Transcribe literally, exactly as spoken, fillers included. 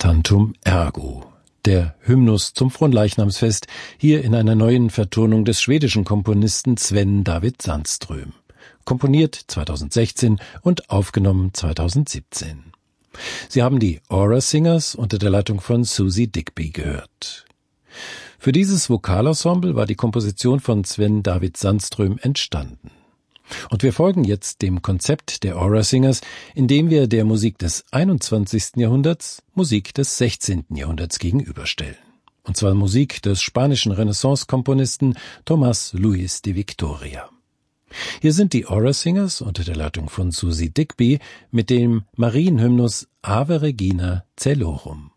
Tantum ergo, der Hymnus zum Fronleichnamsfest, hier in einer neuen Vertonung des schwedischen Komponisten Sven David Sandström. Komponiert zweitausendsechzehn und aufgenommen zweitausendsiebzehn. Sie haben die Aura Singers unter der Leitung von Susie Digby gehört. Für dieses Vokalensemble war die Komposition von Sven David Sandström entstanden. Und wir folgen jetzt dem Konzept der Aura Singers, indem wir der Musik des einundzwanzigsten Jahrhunderts Musik des sechzehnten Jahrhunderts gegenüberstellen. Und zwar Musik des spanischen Renaissance-Komponisten Tomás Luis de Victoria. Hier sind die Aura Singers unter der Leitung von Susie Digby mit dem Marienhymnus Ave Regina Caelorum.